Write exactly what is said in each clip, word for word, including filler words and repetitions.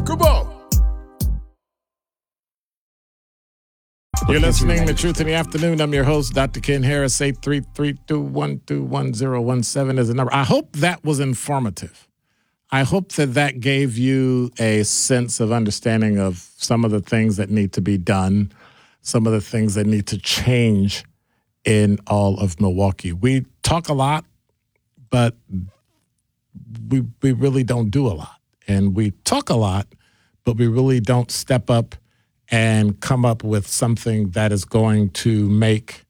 Remarkable. You're listening to Truth in the Afternoon. I'm your host, Doctor Ken Harris. eight three three, two one two, one zero one seven is the number. I hope that was informative. I hope that that gave you a sense of understanding of some of the things that need to be done, some of the things that need to change in all of Milwaukee. We talk a lot, but we we really don't do a lot. And we talk a lot, but we really don't step up and come up with something that is going to make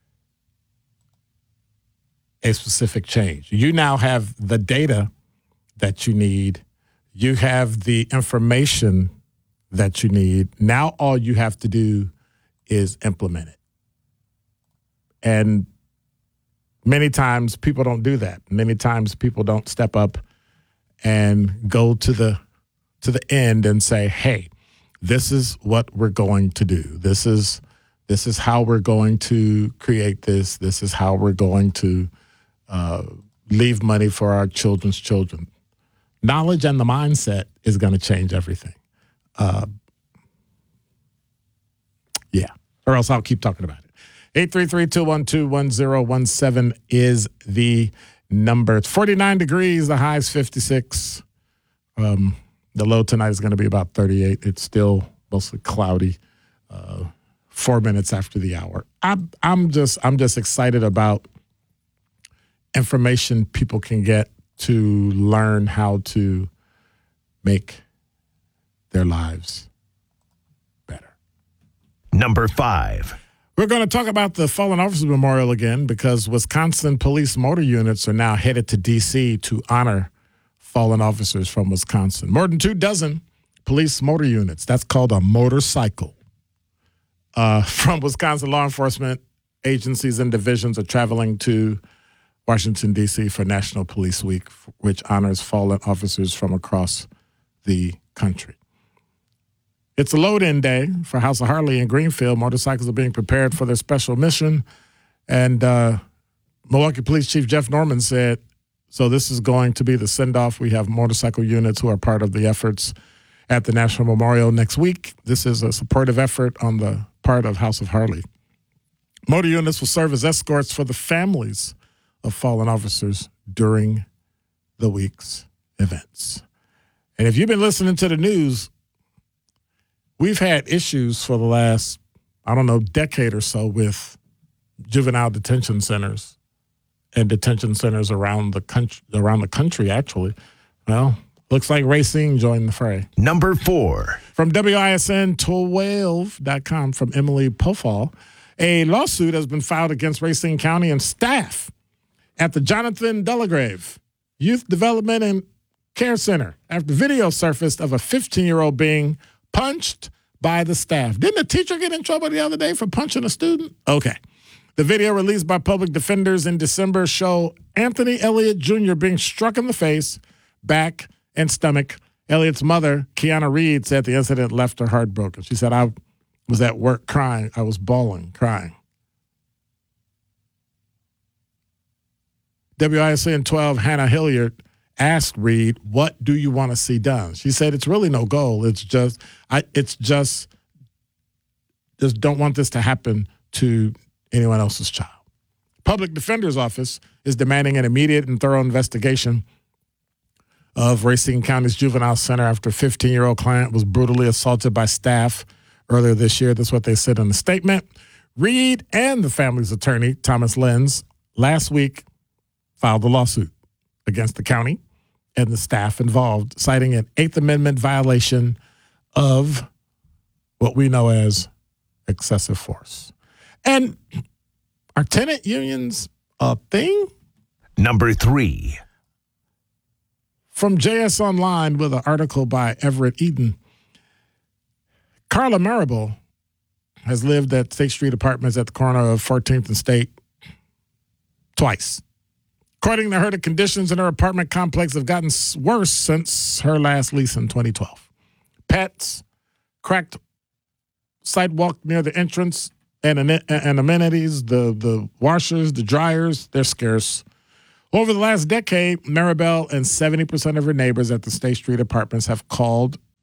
a specific change. You now have the data that you need. You have the information that you need. Now all you have to do is implement it. And many times people don't do that. Many times people don't step up and go to the to the end and say, hey, this is what we're going to do. This is this is how we're going to create this. This is how we're going to uh, leave money for our children's children. Knowledge and the mindset is going to change everything. Uh, yeah, or else I'll keep talking about it. eight three three, two one two, one zero one seven is the number. It's forty-nine degrees. The high is fifty-six. Um, the low tonight is going to be about thirty-eight. It's still mostly cloudy. Uh, four minutes after the hour. I'm I'm just I'm just excited about information people can get to learn how to make their lives better. Number five. We're going to talk about the Fallen Officers Memorial again because Wisconsin police motor units are now headed to D C to honor fallen officers from Wisconsin. More than two dozen police motor units, that's called a motorcycle, uh, from Wisconsin law enforcement agencies and divisions are traveling to Washington, D C for National Police Week, which honors fallen officers from across the country. It's a load-in day for House of Harley in Greenfield. Motorcycles are being prepared for their special mission. And uh, Milwaukee Police Chief Jeff Norman said, so this is going to be the send-off. We have motorcycle units who are part of the efforts at the National Memorial next week. This is a supportive effort on the part of House of Harley. Motor units will serve as escorts for the families of fallen officers during the week's events. And if you've been listening to the news, we've had issues for the last, I don't know, decade or so with juvenile detention centers and detention centers around the country, around the country, actually. Well, looks like Racine joined the fray. Number four. From W I S N twelve dot com, from Emily Pofall, a lawsuit has been filed against Racine County and staff at the Jonathan Delagrave Youth Development and Care Center after video surfaced of a fifteen-year-old being punched by the staff. Didn't a teacher get in trouble the other day for punching a student? Okay. The video released by public defenders in December show Anthony Elliott Junior being struck in the face, back, and stomach. Elliott's mother, Kiana Reed, said the incident left her heartbroken. She said, I was at work crying. I was bawling, crying. W I S N twelve, Hannah Hilliard, asked Reed, what do you want to see done? She said, it's really no goal. It's just, I, it's just, just don't want this to happen to anyone else's child. Public Defender's Office is demanding an immediate and thorough investigation of Racine County's Juvenile Center after a fifteen-year-old client was brutally assaulted by staff earlier this year. That's what they said in the statement. Reed and the family's attorney, Thomas Lenz, last week filed a lawsuit against the county and the staff involved, citing an Eighth Amendment violation of what we know as excessive force. And are tenant unions a thing? Number three. From J S Online with an article by Everett Eden. Carla Marable has lived at State Street Apartments at the corner of fourteenth and State twice. According to her, the conditions in her apartment complex have gotten worse since her last lease in twenty twelve. Pets, cracked sidewalk near the entrance, and, and amenities, the, the washers, the dryers, they're scarce. Over the last decade, Maribel and seventy percent of her neighbors at the State Street Apartments have called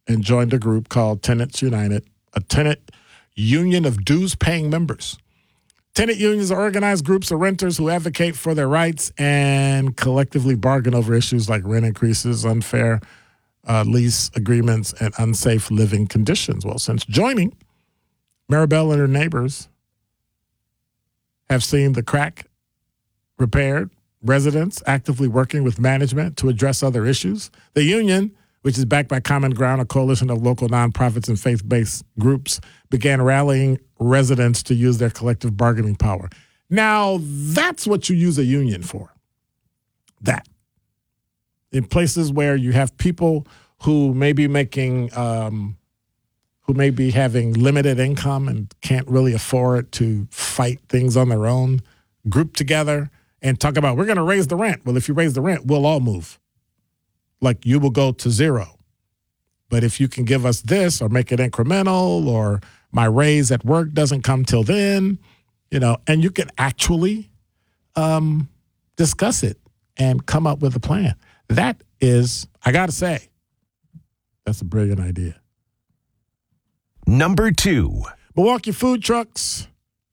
and joined a group called Tenants United, a tenant union of dues-paying members. Tenant unions are organized groups of renters who advocate for their rights and collectively bargain over issues like rent increases, unfair uh, lease agreements, and unsafe living conditions. Well, since joining, Maribel and her neighbors have seen the crack repaired, residents actively working with management to address other issues. The union, which is backed by Common Ground, a coalition of local nonprofits and faith-based groups, began rallying residents to use their collective bargaining power. Now, that's what you use a union for. That. In places where you have people who may be making, um, who may be having limited income and can't really afford to fight things on their own, group together and talk about, we're going to raise the rent. Well, if you raise the rent, we'll all move. Like, you will go to zero. But if you can give us this or make it incremental, or my raise at work doesn't come till then, you know, and you can actually um, discuss it and come up with a plan. That is, I got to say, that's a brilliant idea. Number two. Milwaukee food trucks.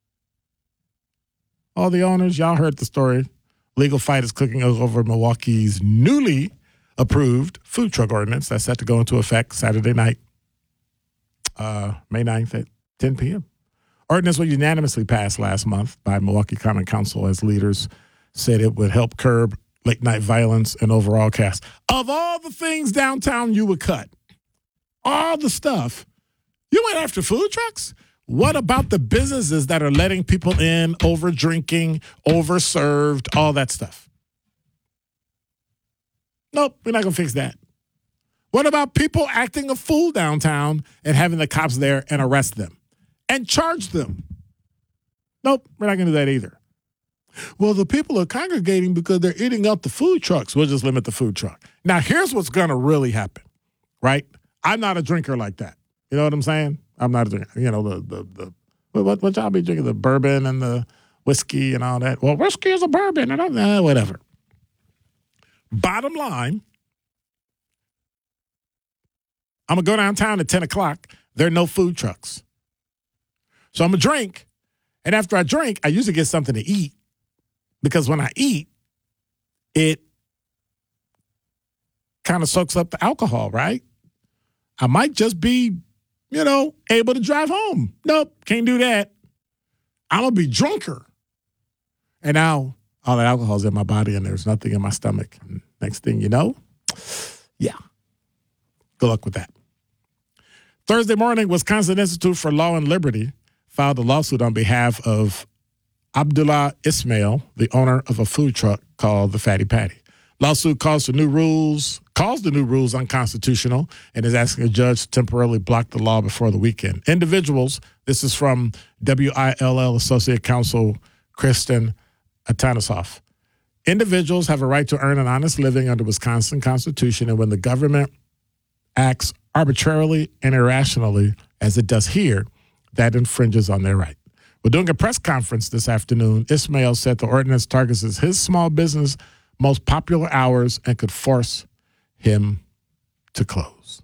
All the owners, y'all heard the story. Legal fight is cooking over Milwaukee's newly approved food truck ordinance that's set to go into effect Saturday night, uh, May ninth at ten p.m. Ordinance was unanimously passed last month by Milwaukee Common Council as leaders said it would help curb late-night violence and overall chaos. Of all the things downtown you would cut, all the stuff, you went after food trucks? What about the businesses that are letting people in, over drinking, over served, all that stuff? Nope, we're not going to fix that. What about people acting a fool downtown and having the cops there and arrest them and charge them? Nope, we're not going to do that either. Well, the people are congregating because they're eating up the food trucks. We'll just limit the food truck. Now, here's what's going to really happen, right? I'm not a drinker like that. You know what I'm saying? I'm not a drinker. You know, the, the, the what, what y'all be drinking? The bourbon and the whiskey and all that. Well, whiskey is a bourbon and all that, whatever. Bottom line, I'm going to go downtown at ten o'clock. There are no food trucks. So I'm going to drink. And after I drink, I usually get something to eat. Because when I eat, it kind of soaks up the alcohol, right? I might just be, you know, able to drive home. Nope, can't do that. I'm going to be drunker. And now all that alcohol's in my body and there's nothing in my stomach. And next thing you know, yeah, good luck with that. Thursday morning, Wisconsin Institute for Law and Liberty filed a lawsuit on behalf of Abdullah Ismail, the owner of a food truck called the Fatty Patty. Lawsuit calls for new rules, calls the new rules unconstitutional, and is asking a judge to temporarily block the law before the weekend. Individuals, this is from W I L L Associate Counsel Kristen Atanasoff. Individuals have a right to earn an honest living under Wisconsin Constitution, and when the government acts arbitrarily and irrationally, as it does here, that infringes on their right. Well, during a press conference this afternoon, Ismail said the ordinance targets his small business most popular hours and could force him to close.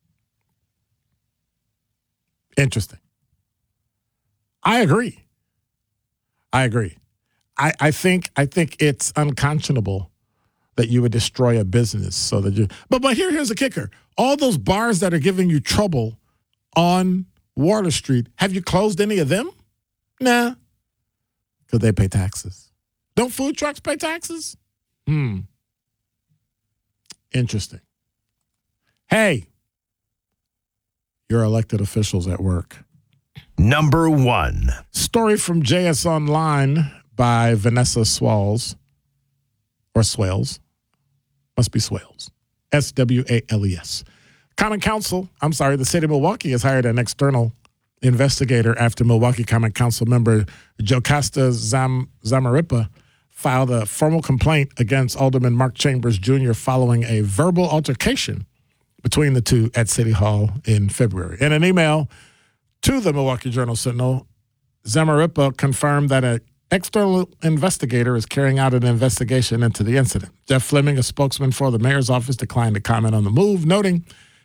Interesting. I agree. I agree. I, I think I think it's unconscionable that you would destroy a business so that you. But but here here's the kicker: all those bars that are giving you trouble on Water Street, have you closed any of them? Nah, because they pay taxes. Don't food trucks pay taxes? Hmm. Interesting. Hey, you're elected officials at work. Number one. Story from J S Online by Vanessa Swales, or Swales. Must be Swales. S W A L E S. Common Council, I'm sorry, the city of Milwaukee has hired an external investigator after Milwaukee Common Council member Jocasta Zam, Zamarripa filed a formal complaint against Alderman Mark Chambers Junior following a verbal altercation between the two at City Hall in February. In an email to the Milwaukee Journal-Sentinel, Zamarripa confirmed that an external investigator is carrying out an investigation into the incident. Jeff Fleming, a spokesman for the mayor's office, declined to comment on the move, noting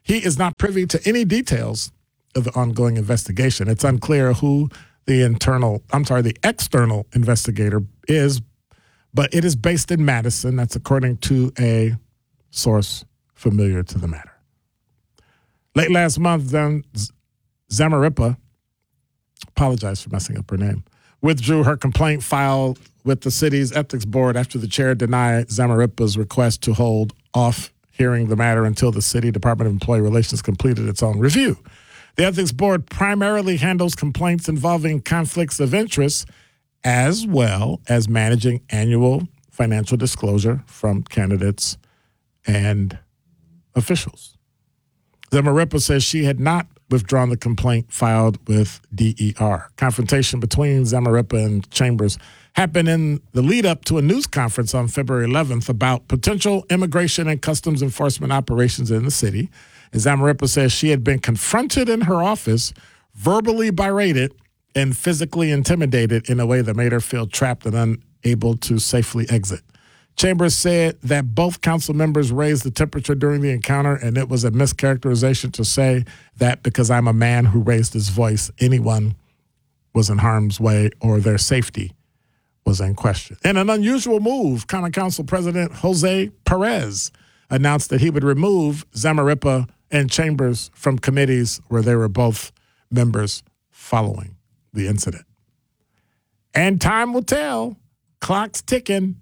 he is not privy to any details of the ongoing investigation. It's unclear who the internal, I'm sorry, the external investigator is, but it is based in Madison. That's according to a source familiar to the matter. Late last month, then, Zamarripa, apologize for messing up her name, withdrew her complaint filed with the city's ethics board after the chair denied Zamarripa's request to hold off hearing the matter until the City Department of Employee Relations completed its own review. The ethics board primarily handles complaints involving conflicts of interest as well as managing annual financial disclosure from candidates and officials. Zamarripa says she had not withdrawn the complaint filed with D E R. Confrontation between Zamarripa and Chambers happened in the lead up to a news conference on February eleventh about potential immigration and customs enforcement operations in the city. And Zamarripa says she had been confronted in her office, verbally berated, and physically intimidated in a way that made her feel trapped and unable to safely exit. Chambers said that both council members raised the temperature during the encounter, and it was a mischaracterization to say that because I'm a man who raised his voice, anyone was in harm's way or their safety was in question. In an unusual move, Common Council President Jose Perez announced that he would remove Zamarripa and Chambers from committees where they were both members following the incident. And time will tell. Clock's ticking.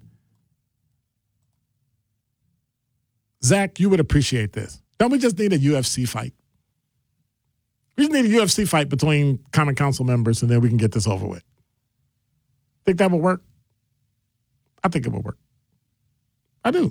Zach, you would appreciate this. Don't we just need a U F C fight? We just need a U F C fight between Common Council members, and then we can get this over with. Think that would work? I think it would work. I do.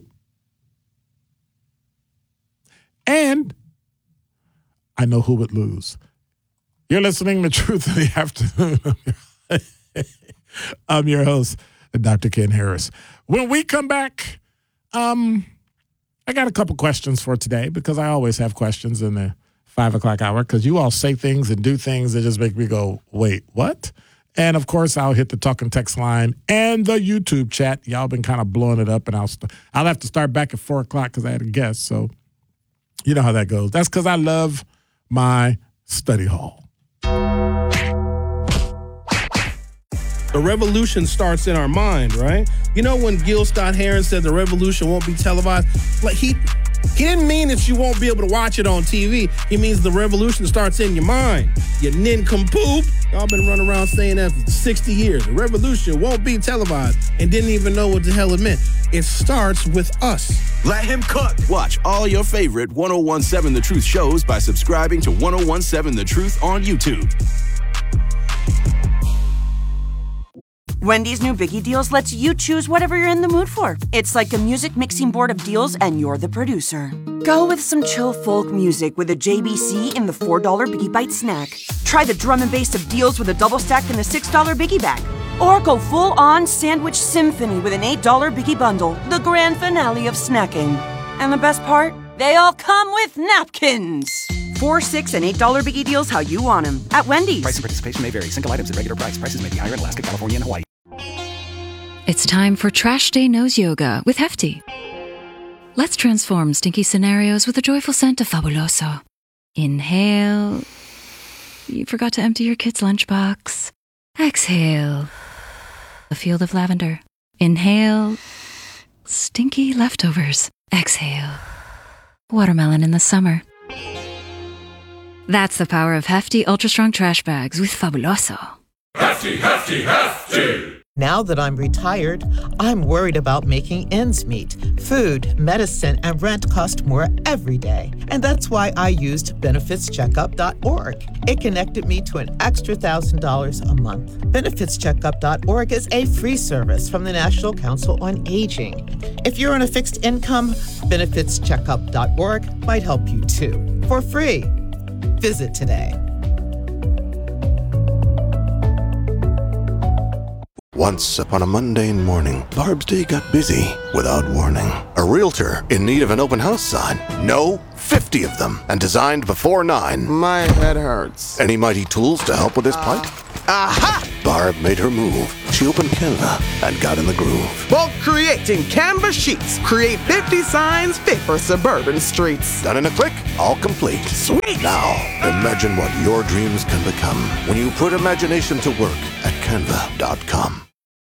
And I know who would lose. You're listening to Truth in the Afternoon. I'm your host, Doctor Ken Harris. When we come back, um, I got a couple questions for today because I always have questions in the five o'clock hour because you all say things and do things that just make me go, wait, what? And, of course, I'll hit the talk and text line and the YouTube chat. Y'all been kind of blowing it up, and I'll st- I'll have to start back at four o'clock because I had a guest. So you know how that goes. That's because I love my study hall. The revolution starts in our mind, right? You know when Gil Scott-Heron said the revolution won't be televised? Like he he didn't mean that you won't be able to watch it on T V. He means the revolution starts in your mind. You nincompoop. Y'all been running around saying that for sixty years. The revolution won't be televised and didn't even know what the hell it meant. It starts with us. Let him cook. Watch all your favorite one oh one seven The Truth shows by subscribing to one oh one seven The Truth on YouTube. Wendy's new Biggie Deals lets you choose whatever you're in the mood for. It's like a music mixing board of deals, and you're the producer. Go with some chill folk music with a J B C in the four dollar Biggie Bite snack. Try the drum and bass of deals with a double stack in the six dollar Biggie Bag. Or go full-on sandwich symphony with an eight dollar Biggie Bundle, the grand finale of snacking. And the best part? They all come with napkins. Four, six, and eight dollar Biggie Deals how you want them at Wendy's. Price and participation may vary. Single items at regular price. Prices may be higher in Alaska, California, and Hawaii. It's time for Trash Day Nose Yoga with Hefty. Let's transform stinky scenarios with a joyful scent of Fabuloso. Inhale. You forgot to empty your kid's lunchbox. Exhale. A field of lavender. Inhale. Stinky leftovers. Exhale. Watermelon in the summer. That's the power of Hefty Ultra Strong Trash Bags with Fabuloso. Hefty, hefty, hefty! Now that I'm retired, I'm worried about making ends meet. Food, medicine, and rent cost more every day. And that's why I used benefits checkup dot org. It connected me to an extra one thousand dollars a month. benefits checkup dot org is a free service from the National Council on Aging. If you're on a fixed income, benefits checkup dot org might help you too. For free. Visit today. Once upon a mundane morning, Barb's day got busy without warning. A realtor in need of an open house sign. No, fifty of them, and designed before nine. My head hurts. Any mighty tools to help with this plight? Aha! Barb Barb made her move. She opened Canva and got in the groove. Bulk creating Canva sheets. Create fifty signs fit for suburban streets. Done in a click, all complete. Sweet! Now, imagine what your dreams can become when you put imagination to work at canva dot com.